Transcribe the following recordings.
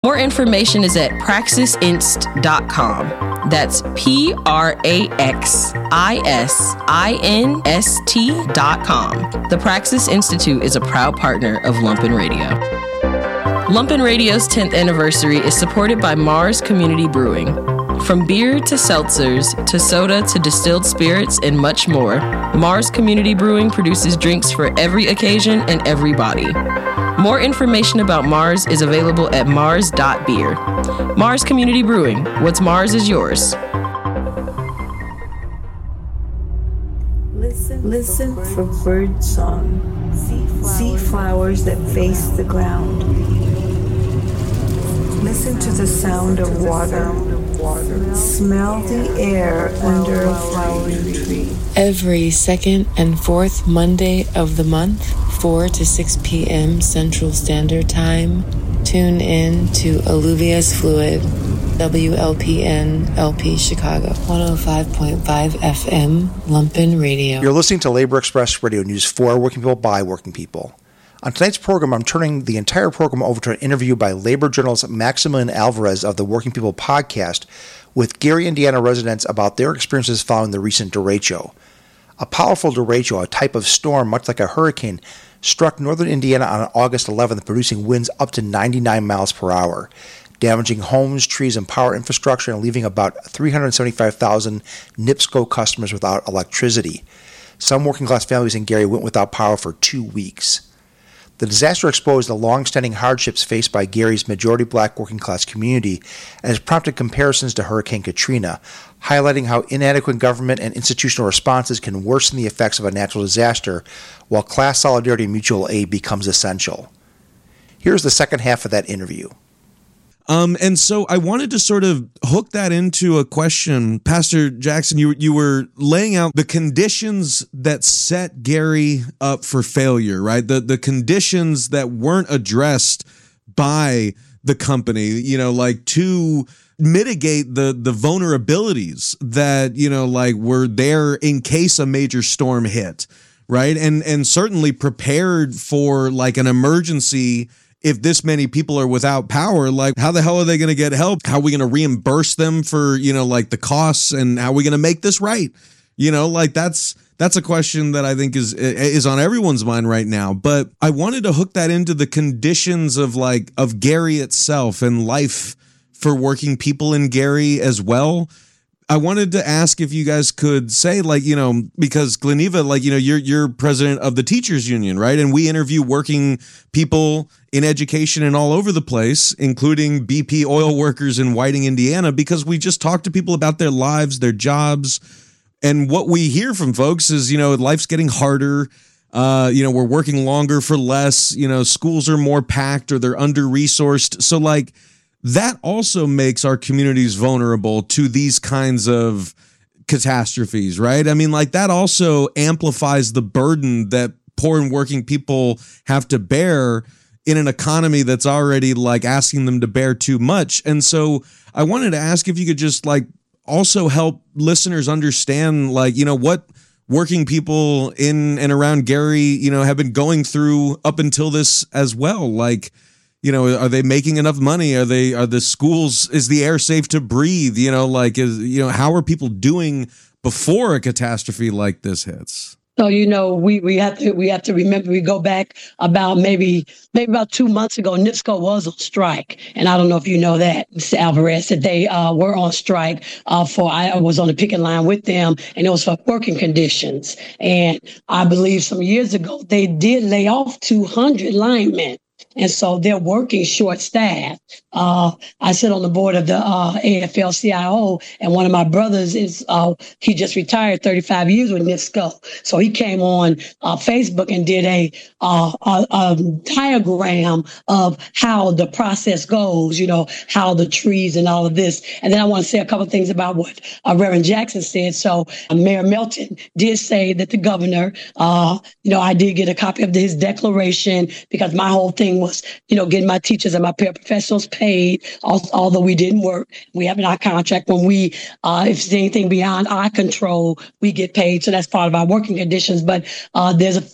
More information is at praxisinst.com. That's praxisinst.com. The Praxis Institute is a proud partner of Lumpen Radio. Lumpen Radio's 10th anniversary is supported by Mars Community Brewing. From beer to seltzers to soda to distilled spirits and much more, Mars Community Brewing produces drinks for every occasion and every body. More information about Mars is available at mars.beer. Mars Community Brewing. What's Mars is yours. Listen for bird song. See flowers that face the ground. Listen to the sound of water. Smell the air under a flowering tree. Every second and fourth Monday of the month, 4 to 6 p.m. Central Standard Time, tune in to Alluvia's Fluid, WLPN LP Chicago, 105.5 FM, Lumpen Radio. You're listening to Labor Express Radio News for working people by working people. On tonight's program, I'm turning the entire program over to an interview by labor journalist Maximilian Alvarez of the Working People podcast with Gary, Indiana residents about their experiences following the recent derecho. A powerful derecho, a type of storm much like a hurricane, struck northern Indiana on August 11th, producing winds up to 99 miles per hour, damaging homes, trees, and power infrastructure and leaving about 375,000 NIPSCO customers without electricity. Some working-class families in Gary went without power for 2 weeks. The disaster exposed the long-standing hardships faced by Gary's majority-black working-class community and has prompted comparisons to Hurricane Katrina, highlighting how inadequate government and institutional responses can worsen the effects of a natural disaster while class solidarity and mutual aid becomes essential. Here's the second half of that interview. And so I wanted to sort of hook that into a question. Pastor Jackson, you were laying out the conditions that set Gary up for failure, right? The conditions that weren't addressed by the company, like to mitigate the vulnerabilities that, were there in case a major storm hit, right? And certainly prepared for like an emergency. If this many people are without power, like how the hell are they going to get help? How are we going to reimburse them for, the costs, and how are we going to make this right? That's a question that I think is on everyone's mind right now. But I wanted to hook that into the conditions of Gary itself and life for working people in Gary as well. I wanted to ask if you guys could say, because Gleneva, you're president of the teachers union, right? And we interview working people in education and all over the place, including BP oil workers in Whiting, Indiana, because we just talk to people about their lives, their jobs. And what we hear from folks is, life's getting harder. We're working longer for less, schools are more packed or they're under-resourced. So that also makes our communities vulnerable to these kinds of catastrophes, right? I mean, that also amplifies the burden that poor and working people have to bear in an economy that's already asking them to bear too much. And so I wanted to ask if you could just also help listeners understand, what working people in and around Gary, have been going through up until this as well. Are they making enough money? Are the schools, is the air safe to breathe? How are people doing before a catastrophe like this hits? So, we have to remember, we go back about maybe about 2 months ago, NIPSCO was on strike. And I don't know if you know that, Mr. Alvarez, that they were on strike I was on the picket line with them, and it was for working conditions. And I believe some years ago, they did lay off 200 linemen. And so they're working short-staffed. I sit on the board of the AFL-CIO, and one of my brothers he just retired 35 years with NIPSCO. So he came on Facebook and did a diagram of how the process goes, how the trees and all of this. And then I want to say a couple of things about what Reverend Jackson said. So Mayor Melton did say that the governor, I did get a copy of his declaration, because my whole thing thing was, getting my teachers and my paraprofessionals paid, although we didn't work. We have in our contract when if there's anything beyond our control, we get paid. So that's part of our working conditions. But there's a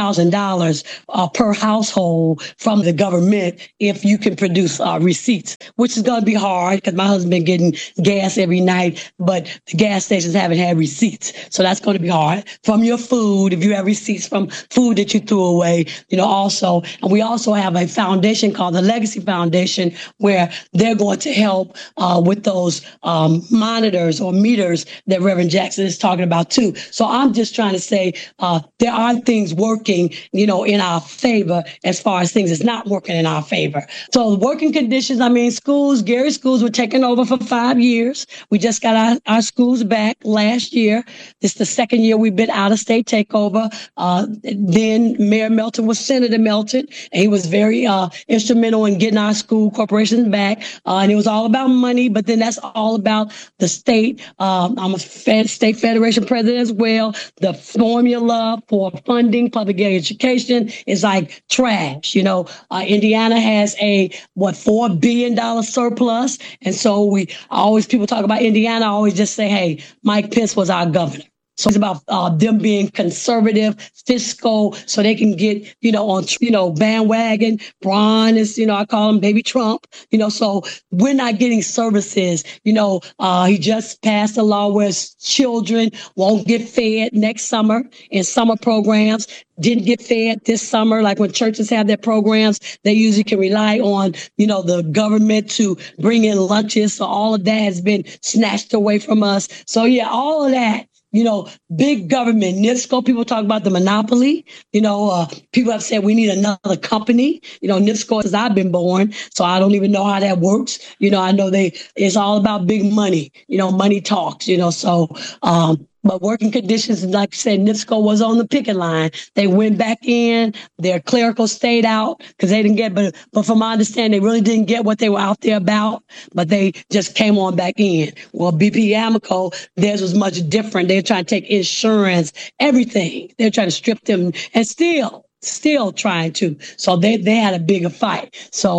$5,000 per household from the government if you can produce receipts, which is going to be hard because my husband been getting gas every night, but the gas stations haven't had receipts. So that's going to be hard. From your food, if you have receipts from food that you threw away, also. And we also have a foundation called the Legacy Foundation where they're going to help with those monitors or meters that Reverend Jackson is talking about too. So I'm just trying to say there are things working, in our favor as far as things that's not working in our favor. So the working conditions, Gary schools were taken over for 5 years. We just got our schools back last year. This is the second year we've been out of state takeover. Then Mayor Melton was Senator Melton, and he was very instrumental in getting our school corporations back. And it was all about money, but then that's all about the state. I'm a state federation president as well. The formula for funding public education is like trash. Indiana has a $4 billion surplus, and so people talk about Indiana. I always just say, hey, Mike Pence was our governor. So it's about them being conservative, fiscal, so they can get, on, bandwagon. Braun is, I call him Baby Trump, so we're not getting services. He just passed a law where children won't get fed next summer in summer programs. Didn't get fed this summer. Like when churches have their programs, they usually can rely on, the government to bring in lunches. So all of that has been snatched away from us. So yeah, all of that. Big government, NIPSCO, people talk about the monopoly. People have said we need another company. NIPSCO since I've been born, so I don't even know how that works. I know it's all about big money. Money talks, so, but working conditions, like I said, NIPSCO was on the picket line. They went back in. Their clericals stayed out because they didn't get, but from my understanding, they really didn't get what they were out there about, but they just came on back in. Well, BP Amoco, theirs was much different. They're trying to take insurance, everything. They're trying to strip them and still trying to. So they had a bigger fight.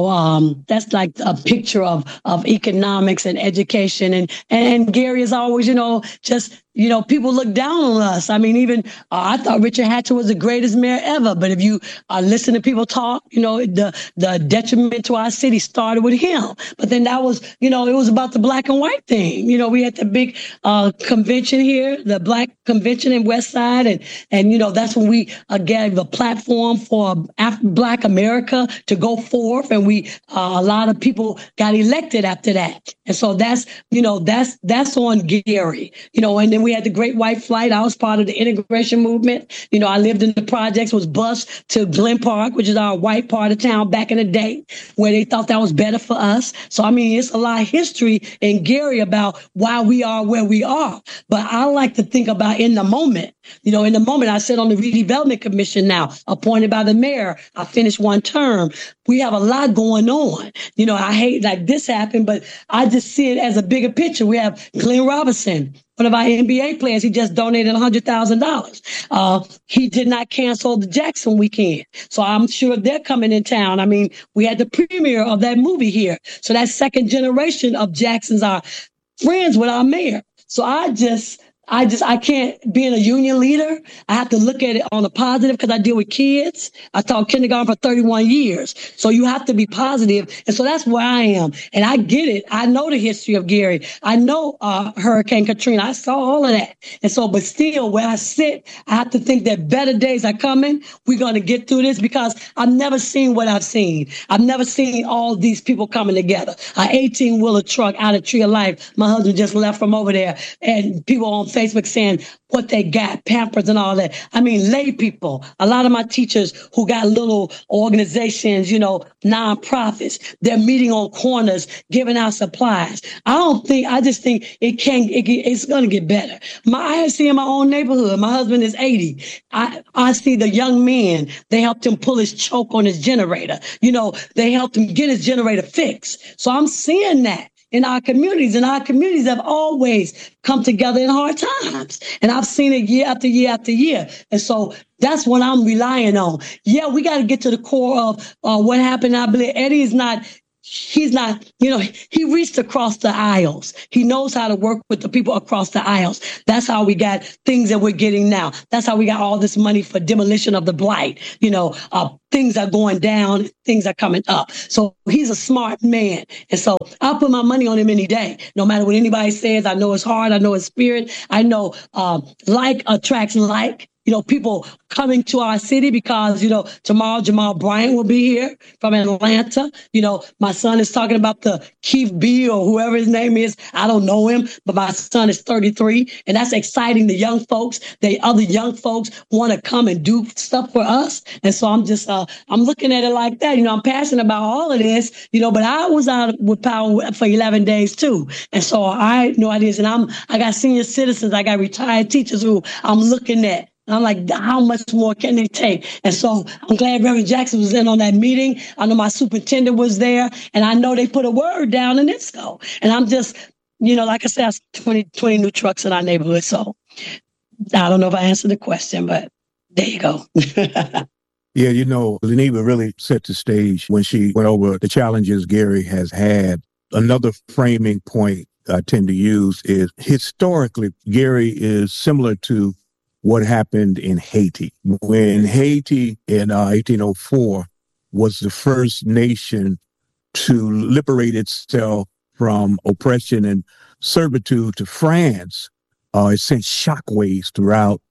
So that's like a picture of economics and education. And Gary is always, just people look down on us. Even I thought Richard Hatcher was the greatest mayor ever. But if you listen to people talk, the detriment to our city started with him. But then that was, it was about the black and white thing. We had the big convention here, the Black Convention in West Side. And that's when we gave the platform for Black America to go forth. And a lot of people got elected after that. And so that's on Gary, and then we had the Great White Flight. I was part of the integration movement. I lived in the projects, was bused to Glen Park, which is our white part of town back in the day, where they thought that was better for us. So, it's a lot of history in Gary about why we are where we are. But I like to think about in the moment. In the moment, I sit on the redevelopment commission now, appointed by the mayor. I finished one term. We have a lot going on. I hate like this happened, but I just see it as a bigger picture. We have Glenn Robinson, one of our NBA players. He just donated $100,000. He did not cancel the Jackson weekend. So I'm sure they're coming in town. We had the premiere of that movie here. So that second generation of Jacksons are friends with our mayor. So I can't, being a union leader, I have to look at it on a positive because I deal with kids. I taught kindergarten for 31 years. So you have to be positive. And so that's where I am. And I get it. I know the history of Gary. I know Hurricane Katrina. I saw all of that. And so, but still, where I sit, I have to think that better days are coming. We're going to get through this because I've never seen what I've seen. I've never seen all these people coming together. An 18-wheeler truck out of Tree of Life. My husband just left from over there. And people on Facebook saying what they got, Pampers and all that. Lay people, a lot of my teachers who got little organizations, nonprofits, they're meeting on corners, giving out supplies. I just think it's going to get better. I see in my own neighborhood, my husband is 80. I see the young men, they helped him pull his choke on his generator. They helped him get his generator fixed. So I'm seeing that. in our communities. And our communities have always come together in hard times. And I've seen it year after year after year. And so that's what I'm relying on. Yeah, we got to get to the core of what happened. I believe Eddie is not. He's not, he reached across the aisles. He knows how to work with the people across the aisles. That's how we got things that we're getting now. That's how we got all this money for demolition of the blight. Things are going down, things are coming up. So he's a smart man. And so I'll put my money on him any day. No matter what anybody says, I know his heart, I know his spirit. I know like attracts like. People coming to our city because, tomorrow Jamal Bryant will be here from Atlanta. My son is talking about the Keith B or whoever his name is. I don't know him, but my son is 33. And that's exciting. The young folks, the other young folks want to come and do stuff for us. And so I'm just, I'm looking at it like that. I'm passionate about all of this, but I was out with Power for 11 days too. And so I know ideas. And I got senior citizens. I got retired teachers who I'm looking at. I'm like, how much more can they take? And so I'm glad Reverend Jackson was in on that meeting. I know my superintendent was there, and I know they put a word down in ISCO. And I'm just, like I said, 20 new trucks in our neighborhood. So I don't know if I answered the question, but there you go. Yeah, Leneva really set the stage when she went over the challenges Gary has had. Another framing point I tend to use is historically, Gary is similar to what happened in Haiti. When Haiti in 1804 was the first nation to liberate itself from oppression and servitude to France, it sent shockwaves throughout,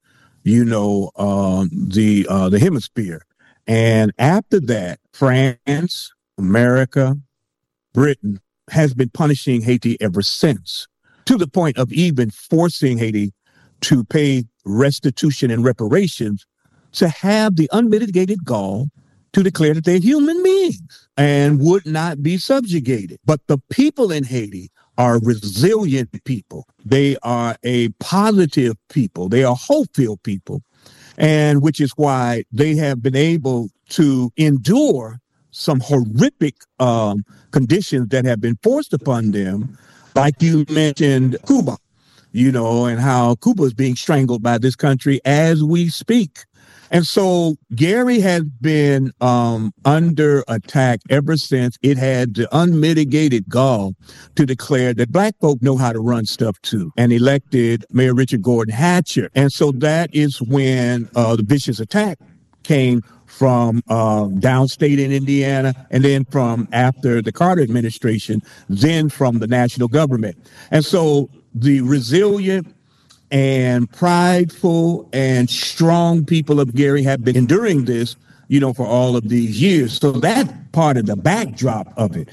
the hemisphere. And after that, France, America, Britain has been punishing Haiti ever since, to the point of even forcing Haiti to pay restitution and reparations, to have the unmitigated gall to declare that they're human beings and would not be subjugated. But the people in Haiti are resilient people. They are a positive people. They are hope-filled people, and which is why they have been able to endure some horrific conditions that have been forced upon them, like you mentioned, Cuba. And how Cuba is being strangled by this country as we speak. And so Gary has been under attack ever since it had the unmitigated gall to declare that Black folk know how to run stuff too, and elected Mayor Richard Gordon Hatcher. And so that is when the vicious attack came from downstate in Indiana, and then from after the Carter administration, then from the national government. And so the resilient and prideful and strong people of Gary have been enduring this, for all of these years. So that's part of the backdrop of it.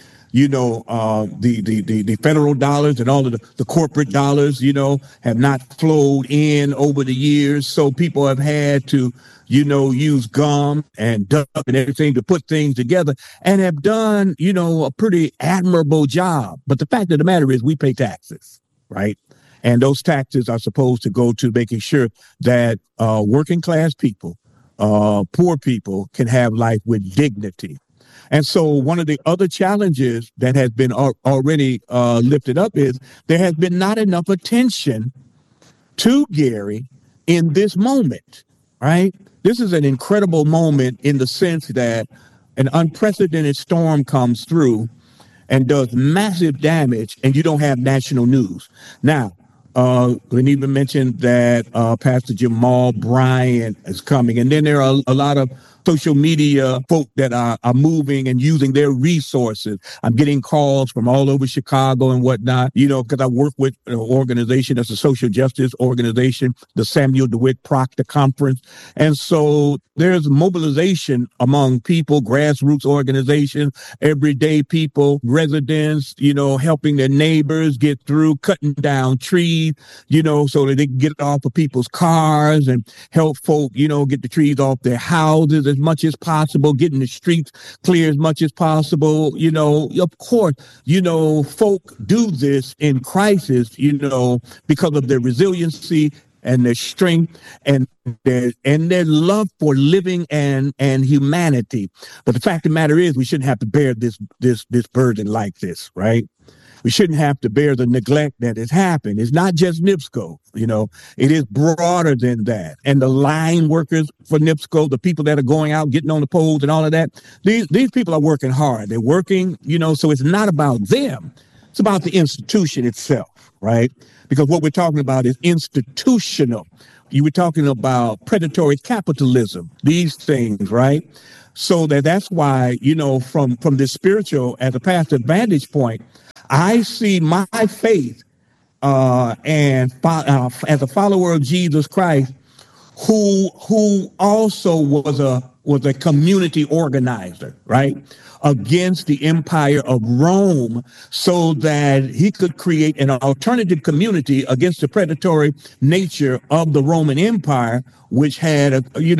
The federal dollars and all of the corporate dollars, have not flowed in over the years. So people have had to, use gum and duck and everything to put things together, and have done, a pretty admirable job. But the fact of the matter is we pay taxes. Right. And those taxes are supposed to go to making sure that working class people, poor people can have life with dignity. And so one of the other challenges that has been already lifted up is there has been not enough attention to Gary in this moment. Right. This is an incredible moment in the sense that an unprecedented storm comes through and does massive damage, and you don't have national news. Now, Leneva mentioned that Pastor Jamal Bryant is coming, and then there are a lot of social media folk that are moving and using their resources. I'm getting calls from all over Chicago and whatnot, because I work with an organization that's a social justice organization, the Samuel DeWitt Proctor Conference. And so there's mobilization among people, grassroots organizations, everyday people, residents, helping their neighbors get through, cutting down trees, so that they can get it off of people's cars and help folk, get the trees off their houses as much as possible, getting the streets clear as much as possible. Of course, folk do this in crisis, because of their resiliency and their strength and their love for living and humanity. But the fact of the matter is we shouldn't have to bear this burden like this, right? We shouldn't have to bear the neglect that has happened. It's not just NIPSCO, it is broader than that. And the line workers for NIPSCO, the people that are going out, getting on the polls and all of that, these people are working hard. They're working, so it's not about them. It's about the institution itself, right? Because what we're talking about is institutional. You were talking about predatory capitalism, these things, right? So that's why, from this spiritual, as a pastor vantage point, I see my faith and as a follower of Jesus Christ, who also was a community organizer, right, against the empire of Rome, so that he could create an alternative community against the predatory nature of the Roman Empire, which had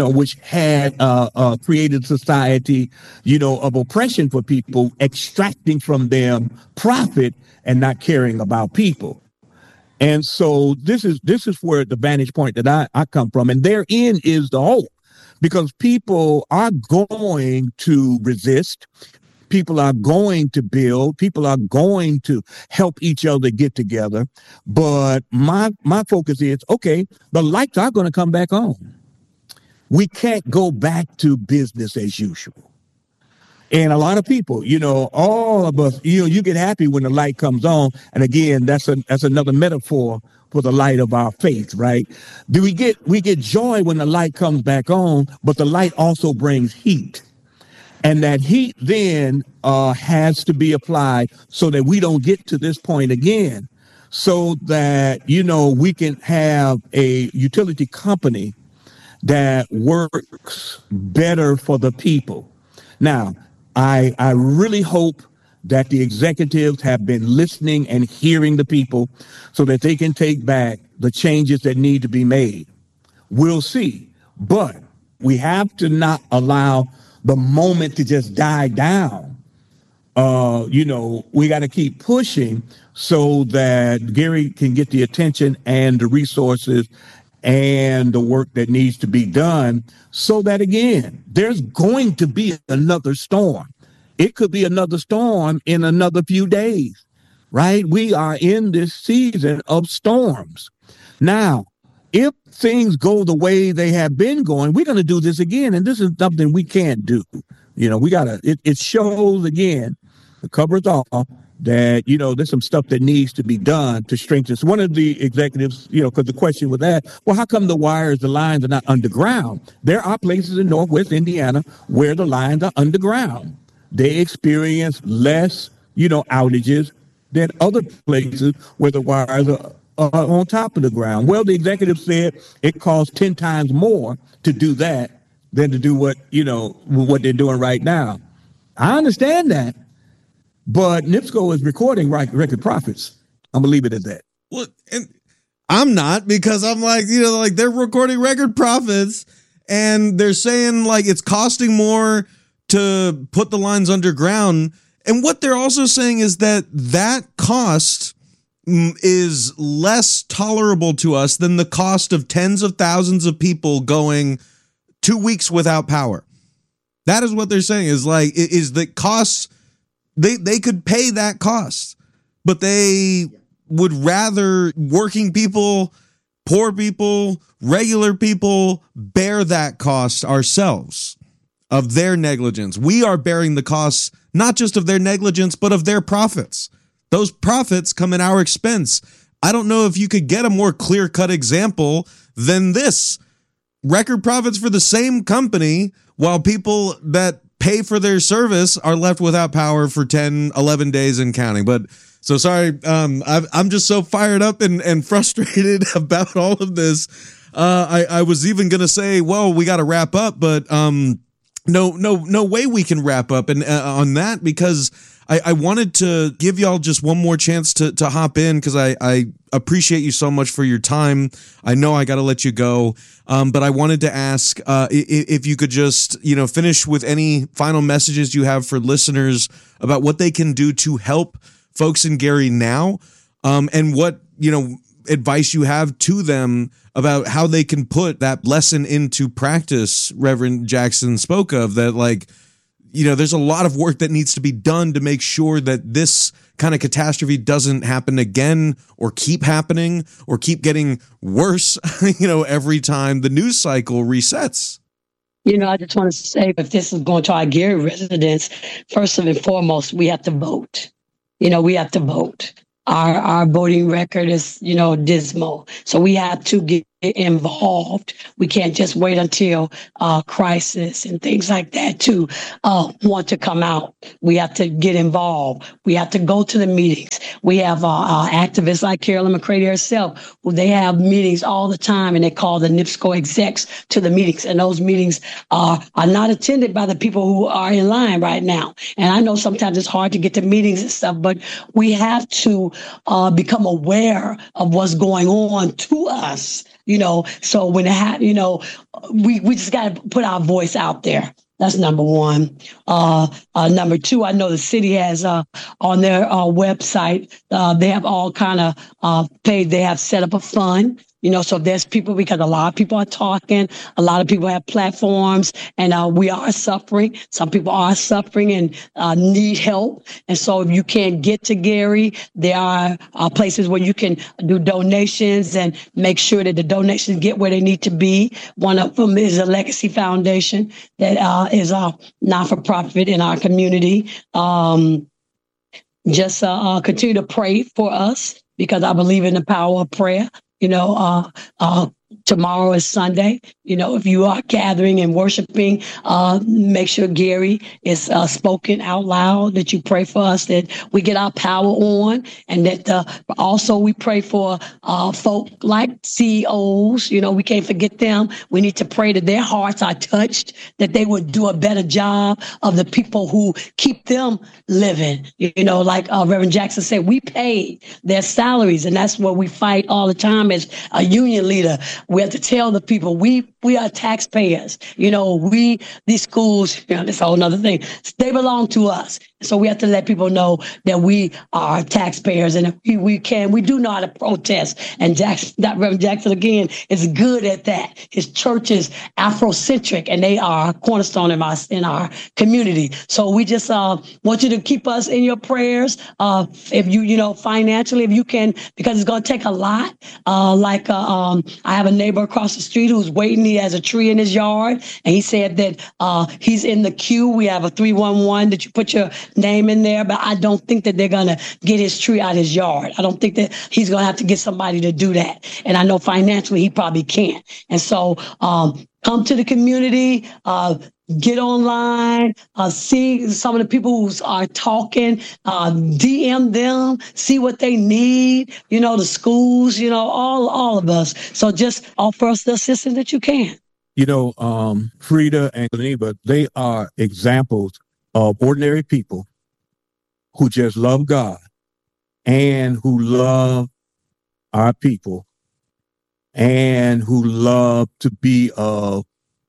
created society, of oppression for people, extracting from them profit and not caring about people. And so this is where the vantage point that I come from, and therein is the hope. Because people are going to resist, people are going to build, people are going to help each other get together. But my focus is, okay, the lights are going to come back on. We can't go back to business as usual. And a lot of people, all of us, you get happy when the light comes on. And again, that's another metaphor for the light of our faith, right? We get joy when the light comes back on, but the light also brings heat. And that heat then has to be applied so that we don't get to this point again, so that, we can have a utility company that works better for the people. Now, I really hope that the executives have been listening and hearing the people so that they can take back the changes that need to be made. We'll see. But we have to not allow the moment to just die down. We got to keep pushing so that Gary can get the attention and the resources and the work that needs to be done, so that, again, there's going to be another storm. It could be another storm in another few days, right? We are in this season of storms. Now, if things go the way they have been going, we're going to do this again. And this is something we can't do. It shows again, the cover's off, that, there's some stuff that needs to be done to strengthen. So one of the executives, because the question was that, well, how come the lines are not underground? There are places in Northwest Indiana where the lines are underground. They experience less, outages than other places where the wires are on top of the ground. Well, the executive said it costs 10 times more to do that than to do what they're doing right now. I understand that, but NIPSCO is recording record profits. I'm gonna leave it at that. Well, and I'm not, because I'm like, they're recording record profits and they're saying like it's costing more to put the lines underground. And what they're also saying is that cost is less tolerable to us than the cost of tens of thousands of people going 2 weeks without power. That is what they're saying, is the costs. They could pay that cost, but they would rather working people, poor people, regular people bear that cost ourselves of their negligence. We are bearing the costs, not just of their negligence, but of their profits. Those profits come at our expense. I don't know if you could get a more clear-cut example than this. Record profits for the same company, while people that pay for their service are left without power for 10, 11 days and counting. But so sorry, I'm just so fired up and frustrated about all of this. I was even going to say, well, we got to wrap up, but no way we can wrap up and on that, because I wanted to give y'all just one more chance to hop in, because I appreciate you so much for your time. I know I got to let you go, but I wanted to ask if you could just finish with any final messages you have for listeners about what they can do to help folks in Gary now, and what advice you have to them about how they can put that lesson into practice Reverend Jackson spoke of, that there's a lot of work that needs to be done to make sure that this kind of catastrophe doesn't happen again or keep happening or keep getting worse, every time the news cycle resets. I just want to say, if this is going to our Gary residents, first and foremost, we have to vote. We have to vote. Our voting record is, dismal. So we have to get involved. We can't just wait until crisis and things like that to want to come out. We have to get involved. We have to go to the meetings. We have activists like Carolyn McCrady herself, who they have meetings all the time, and they call the NIPSCO execs to the meetings. And those meetings are not attended by the people who are in line right now. And I know sometimes it's hard to get to meetings and stuff, but we have to become aware of what's going on to us. So when we just got to put our voice out there. That's number one. Number two, I know the city has on their website, they have all kind of paid. They have set up a fund. So there's people, because a lot of people are talking, a lot of people have platforms, and we are suffering. Some people are suffering and need help. And so if you can't get to Gary, there are places where you can do donations and make sure that the donations get where they need to be. One of them is a Legacy Foundation that is a not-for-profit in our community. Just continue to pray for us, because I believe in the power of prayer. Tomorrow is Sunday. If you are gathering and worshiping, make sure Gary is spoken out loud, that you pray for us, that we get our power on, and that also we pray for folk like CEOs. We can't forget them. We need to pray that their hearts are touched, that they would do a better job of the people who keep them living. Like Reverend Jackson said, we pay their salaries, and that's what we fight all the time as a union leader. We have to tell the people we are taxpayers. These schools, that's a whole other thing. They belong to us. So we have to let people know that we are taxpayers, and we do know how to protest. And Reverend Jackson, again, is good at that. His church is Afrocentric, and they are a cornerstone in our community. So we just want you to keep us in your prayers. If you, financially, if you can, because it's going to take a lot. I have a neighbor across the street who's waiting. He has a tree in his yard, and he said that he's in the queue. We have a 311 that you put your name in there, but I don't think that they're going to get his tree out his yard. I don't think that he's going to have to get somebody to do that. And I know financially he probably can't. And so come to the community, get online, see some of the people who are talking, DM them, see what they need, the schools, all of us. So just offer us the assistance that you can. Frida and Geneva, they are examples of ordinary people who just love God and who love our people and who love to be of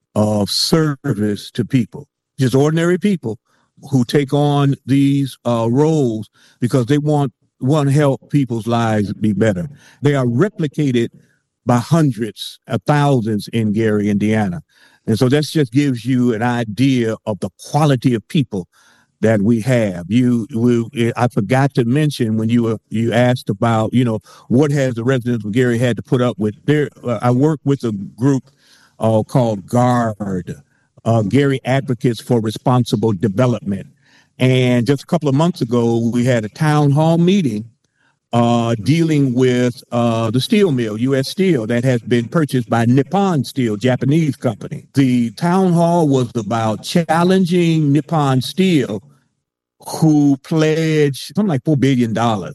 service to people. Just ordinary people who take on these roles because they want to help people's lives be better. They are replicated by hundreds of thousands in Gary, Indiana. And so that just gives you an idea of the quality of people that we have. I forgot to mention when you asked about, what has the residents of Gary had to put up with. I work with a group called GARD, Gary Advocates for Responsible Development. And just a couple of months ago, we had a town hall meeting dealing with the steel mill, U.S. Steel, that has been purchased by Nippon Steel, Japanese company. The town hall was about challenging Nippon Steel, who pledged something like $4 billion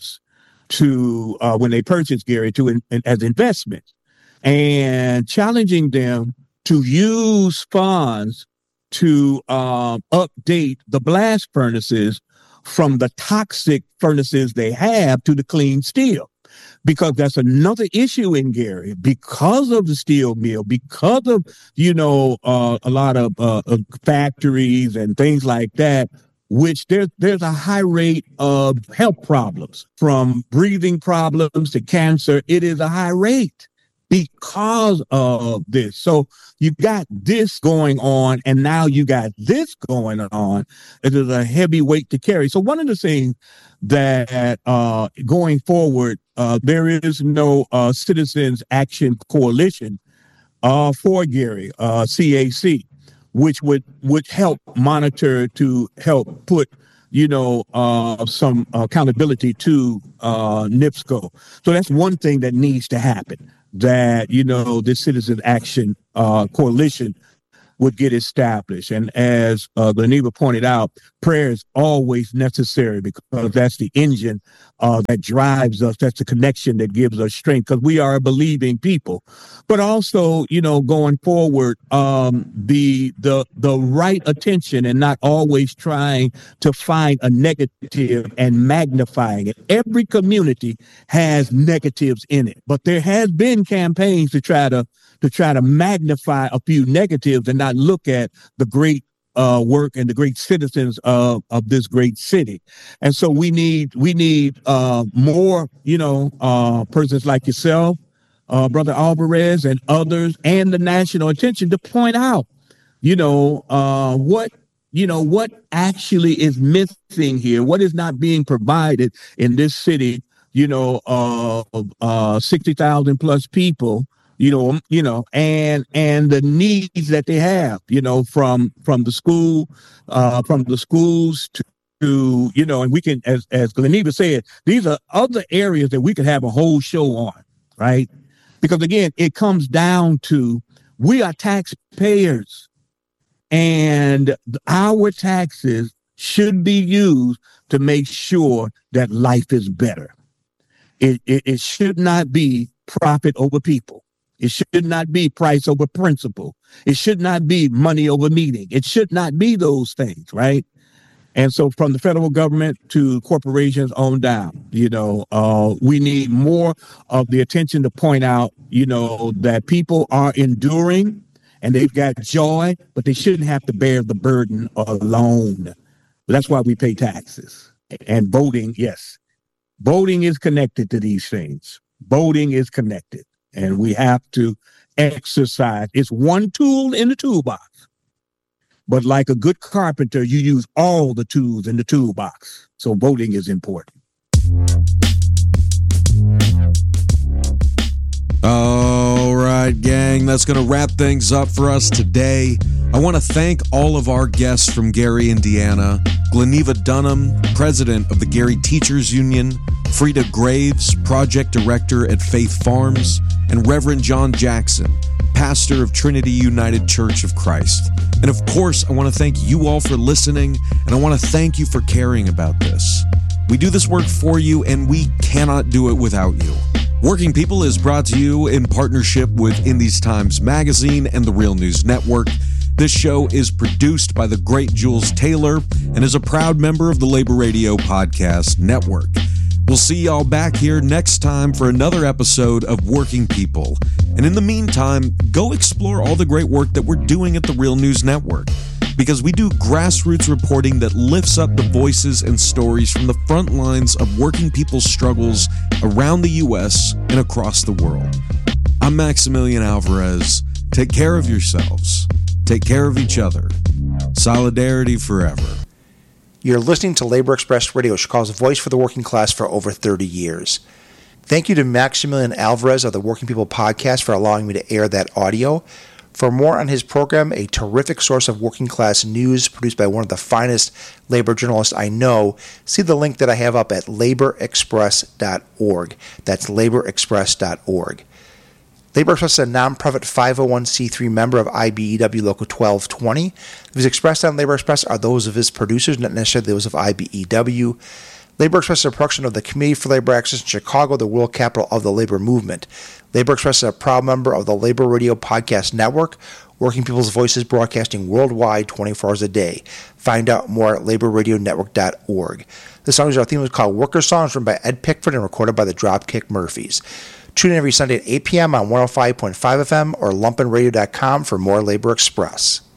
to when they purchased Gary as investment, and challenging them to use funds to update the blast furnaces from the toxic furnaces they have to the clean steel. Because that's another issue in Gary, because of the steel mill, because of, a lot of factories and things like that, which there's a high rate of health problems, from breathing problems to cancer. It is a high rate because of this. So you got this going on, and now you got this going on. It is a heavy weight to carry. So one of the things that going forward, there is no Citizens Action Coalition for Gary, CAC, which would help monitor to help put some accountability to NIPSCO. So that's one thing that needs to happen, that, this Citizen Action Coalition would get established. And as Gleniva pointed out, prayer is always necessary, because that's the engine that drives us. That's the connection that gives us strength, because we are a believing people. But also, going forward, the right attention, and not always trying to find a negative and magnifying it. Every community has negatives in it, but there has been campaigns to try to magnify a few negatives and not look at the great work and the great citizens of this great city. And so we need more, persons like yourself, Brother Alvarez, and others, and the national attention to point out, what actually is missing here, what is not being provided in this city, 60,000 plus people. And the needs that they have, from the schools to, and we can, as Gleniva said, these are other areas that we could have a whole show on, right? Because again, it comes down to, we are taxpayers, and our taxes should be used to make sure that life is better. It should not be profit over people. It should not be price over principle. It should not be money over meeting. It should not be those things, right? And so from the federal government to corporations on down, we need more of the attention to point out, that people are enduring and they've got joy, but they shouldn't have to bear the burden alone. That's why we pay taxes. And voting, yes, voting is connected to these things. Voting is connected. And we have to exercise. It's one tool in the toolbox. But like a good carpenter, you use all the tools in the toolbox. So voting is important. All right, gang, that's going to wrap things up for us today. I want to thank all of our guests from Gary, Indiana: Gleniva Dunham, president of the Gary Teachers Union; Frida Graves, project director at Faith Farms; and Reverend John Jackson, pastor of Trinity United Church of Christ. And of course, I want to thank you all for listening, and I want to thank you for caring about this. We do this work for you, and we cannot do it without you. Working People is brought to you in partnership with In These Times Magazine and the Real News Network. This show is produced by the great Jules Taylor and is a proud member of the Labor Radio Podcast Network. We'll see y'all back here next time for another episode of Working People. And in the meantime, go explore all the great work that we're doing at the Real News Network, because we do grassroots reporting that lifts up the voices and stories from the front lines of working people's struggles around the U.S. and across the world. I'm Maximilian Alvarez. Take care of yourselves. Take care of each other. Solidarity forever. You're listening to Labor Express Radio, Chicago's voice for the working class for over 30 years. Thank you to Maximilian Alvarez of the Working People Podcast for allowing me to air that audio. For more on his program, a terrific source of working class news produced by one of the finest labor journalists I know, see the link that I have up at laborexpress.org. That's laborexpress.org. Labor Express is a nonprofit 501c3 member of IBEW Local 1220. The views expressed on Labor Express are those of its producers, not necessarily those of IBEW. Labor Express is a production of the Committee for Labor Access in Chicago, the world capital of the labor movement. Labor Express is a proud member of the Labor Radio Podcast Network, Working People's Voices broadcasting worldwide 24 hours a day. Find out more at laborradionetwork.org. The song is our theme is called Worker Songs, written by Ed Pickford and recorded by the Dropkick Murphys. Tune in every Sunday at 8 p.m. on 105.5 FM or lumpenradio.com for more Labor Express.